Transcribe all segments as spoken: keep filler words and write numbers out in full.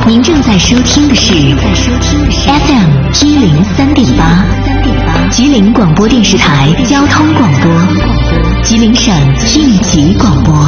您正在收听的是 F M 一零三点八，吉林广播电视台交通广播，吉林省应急广播。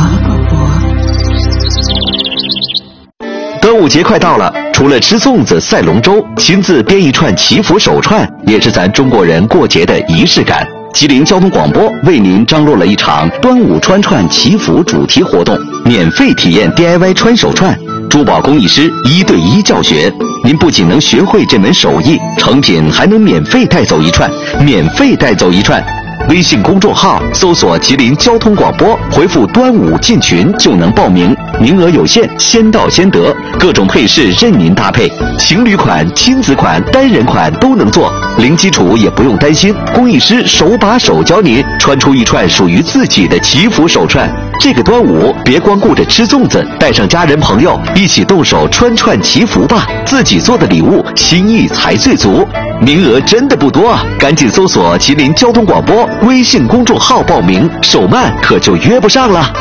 端午节快到了，除了吃粽子、赛龙舟，亲自编一串祈福手串，也是咱中国人过节的仪式感。吉林交通广播为您张罗了一场端午穿串祈福主题活动，免费体验 D I Y 穿手串，珠宝工艺师一对一教学。您不仅能学会这门手艺，成品还能免费带走一串，免费带走一串。微信公众号搜索吉林交通广播，回复端午进群就能报名，名额有限，先到先得，各种配饰任您搭配，情侣款、亲子款、单人款都能做，零基础也不用担心，工艺师手把手教您穿出一串属于自己的祈福手串。这个端午别光顾着吃粽子，带上家人朋友一起动手穿串祈福吧，自己做的礼物心意才最足。名额真的不多啊，赶紧搜索吉林交通广播微信公众号报名，手慢可就约不上了。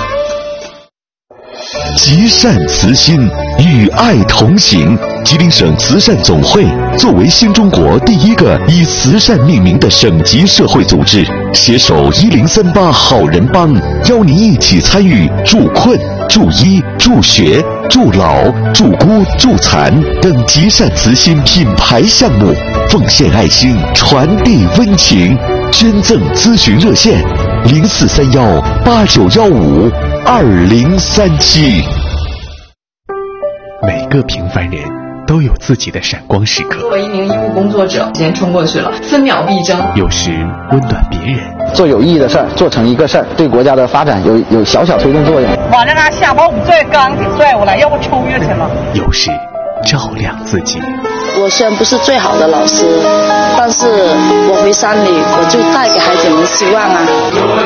积善慈心，与爱同行。吉林省慈善总会作为新中国第一个以慈善命名的省级社会组织，携手一零三八好人帮，邀您一起参与助困、助医、助学、助老、助孤、助残等积善慈心品牌项目，奉献爱心，传递温情。捐赠咨询热线：零四三幺八九幺五二零三七。 每个平凡人都有自己的闪光时刻。 作为一名医务工作者，时间冲过去了，分秒必争。 有时温暖别人， 做有意义的事儿，做成一个事儿，对国家的发展有有小小推动作用。 我这个下巴五拽钢给拽过来，要不抽越去了。 有时照亮自己。 我虽然不是最好的老师，但是我回山里，我就带给孩子们希望啊。